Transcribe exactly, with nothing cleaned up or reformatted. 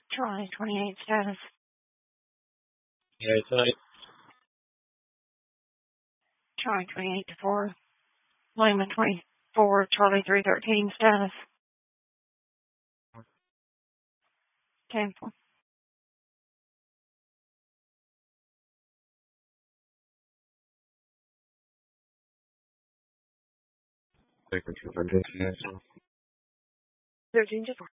Charlie twenty-eight status. Yeah, tonight. Charlie twenty-eight to four. Lima twenty-four, Charlie three thirteen status. Cancel. Frequency for destination. thirteen to four.